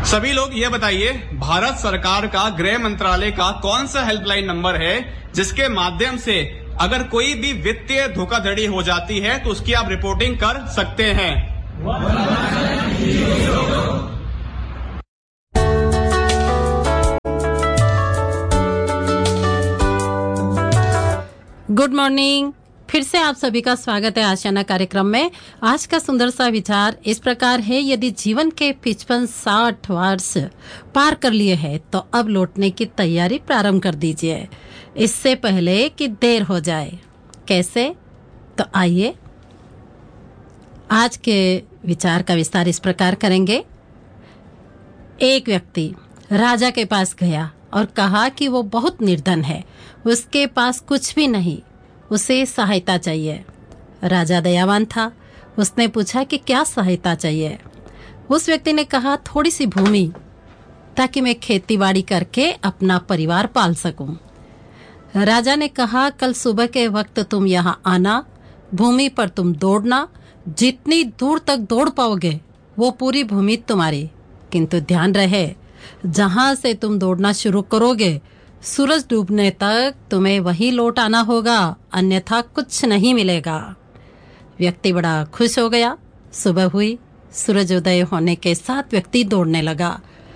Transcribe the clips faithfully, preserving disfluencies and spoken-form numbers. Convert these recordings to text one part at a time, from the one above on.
सभी लोग ये बताइए, भारत सरकार का गृह मंत्रालय का कौन सा हेल्पलाइन नंबर है जिसके माध्यम से अगर कोई भी वित्तीय धोखाधड़ी हो जाती है तो उसकी आप रिपोर्टिंग कर सकते हैं? Good morning. फिर से आप सभी का स्वागत है आशियाना कार्यक्रम में। आज का सुंदर सा विचार इस प्रकार है, यदि जीवन के पचपन साठ वर्ष पार कर लिए हैं तो अब लौटने की तैयारी प्रारंभ कर दीजिए, इससे पहले कि देर हो जाए। कैसे? तो आइए आज के विचार का विस्तार इस प्रकार करेंगे। एक व्यक्ति राजा के पास गया और कहा कि वो बहुत निर्धन है, उसके पास कुछ भी नहीं, उसे सहायता चाहिए। राजा दयावान था, उसने पूछा कि क्या सहायता चाहिए। उस व्यक्ति ने कहा, थोड़ी सी भूमि, ताकि मैं खेतीबाड़ी करके अपना परिवार पाल सकूं। राजा ने कहा, कल सुबह के वक्त तुम यहाँ आना, भूमि पर तुम दौड़ना, जितनी दूर तक दौड़ पाओगे वो पूरी भूमि तुम्हारी, किंतु ध्यान रहे जहां से तुम दौड़ना शुरू करोगे सूरज डूबने तक तुम्हें वहीं लौट आना होगा, अन्यथा कुछ नहीं मिलेगा। व्यक्ति बड़ा खुश हो गया। सुबह हुई, सूरज उदय होने के साथ व्यक्ति दौड़ने लगा।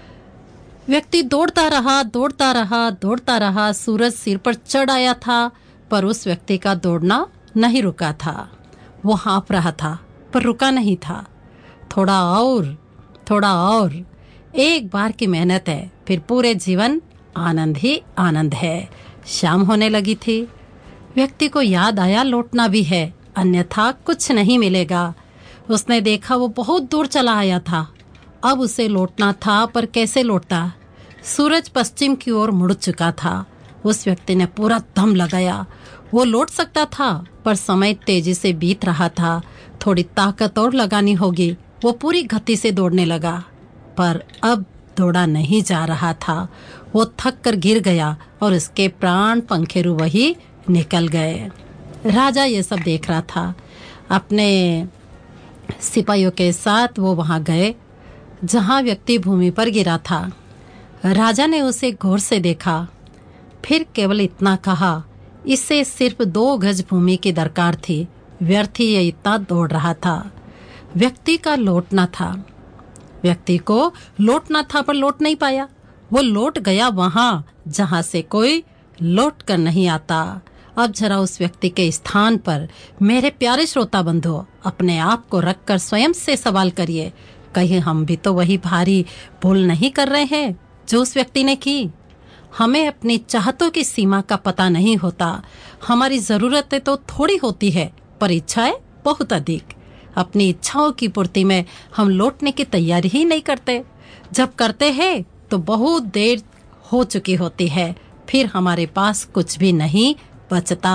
व्यक्ति दौड़ता रहा दौड़ता रहा दौड़ता रहा सूरज सिर पर चढ़ आया था, पर उस व्यक्ति का दौड़ना नहीं रुका था। वो हाँफ रहा था पर रुका नहीं था। थोड़ा और, थोड़ा और, एक बार की मेहनत है, फिर पूरे जीवन आनंद ही आनंद है। शाम होने लगी थी। व्यक्ति को याद आया लौटना भी है, अन्यथा कुछ नहीं मिलेगा। उसने देखा वो बहुत दूर चला आया था, अब उसे लौटना था, पर कैसे लौटता? सूरज पश्चिम की ओर मुड़ चुका था। उस व्यक्ति ने पूरा दम लगाया। वो लौट सकता था, पर समय तेजी से बीत रहा था, थोड़ी ताकत और लगानी होगी। वो पूरी गति से दौड़ने लगा, पर अब दौड़ा नहीं जा रहा था। वो थक कर गिर गया और उसके प्राण पंखेरु वही निकल गए। राजा ये सब देख रहा था। अपने सिपाहियों के साथ वो वहां गए जहां व्यक्ति भूमि पर गिरा था। राजा ने उसे गौर से देखा, फिर केवल इतना कहा, इसे सिर्फ दो गज भूमि की दरकार थी, व्यर्थ ही ये इतना दौड़ रहा था। व्यक्ति का लौटना था, व्यक्ति को लौटना था, पर लौट नहीं पाया। वो लौट गया वहां जहां से कोई लौट कर नहीं आता। अब जरा उस व्यक्ति के स्थान पर मेरे प्यारे श्रोता बंधुओं अपने आप को रखकर स्वयं से सवाल करिए, कहीं हम भी तो वही भारी भूल नहीं कर रहे हैं जो उस व्यक्ति ने की? हमें अपनी चाहतों की सीमा का पता नहीं होता। हमारी जरूरतें तो थोड़ी होती है, पर इच्छाएं बहुत अधिक। अपनी इच्छाओं की पूर्ति में हम लौटने की तैयारी ही नहीं करते। जब करते हैं तो बहुत देर हो चुकी होती है, फिर हमारे पास कुछ भी नहीं बचता।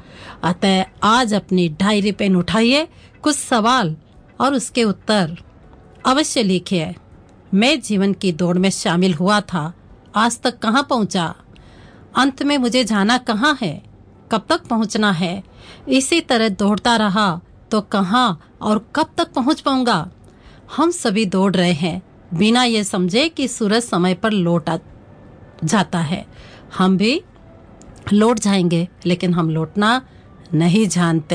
अतः आज अपनी डायरी पेन उठाइए, कुछ सवाल और उसके उत्तर अवश्य लिखिए। मैं जीवन की दौड़ में शामिल हुआ था, आज तक कहाँ पहुँचा? अंत में मुझे जाना कहाँ है? कब तक पहुँचना है? इसी तरह दौड़ता रहा तो कहाँ और कब तक पहुँच पाऊंगा? हम सभी दौड़ रहे हैं बिना ये समझे कि सूरज समय पर लौट जाता है। हम भी लौट जाएंगे, लेकिन हम लौटना नहीं जानते।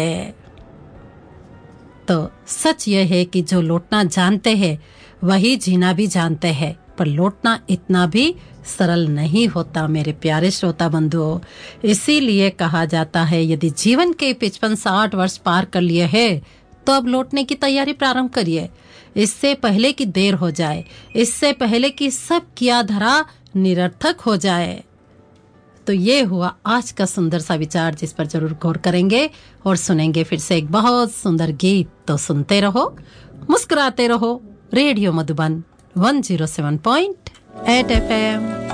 तो सच ये है कि जो लौटना जानते हैं वही जीना भी जानते हैं, पर लौटना इतना भी सरल नहीं होता मेरे प्यारे श्रोता बंधुओं। इसीलिए कहा जाता है, यदि जीवन के पचपन साठ वर्ष पार कर लिए हैं तो अब लौटने की तैयारी प्रारंभ करिए, इससे पहले कि देर हो जाए, इससे पहले कि सब किया धरा निरर्थक हो जाए। तो ये हुआ आज का सुंदर सा विचार, जिस पर जरूर गौर करेंगे और सुनेंगे फिर से एक बहुत सुंदर गीत। तो सुनते रहो, मुस्कुराते रहो। Radio Madhuban one zero seven point eight F M.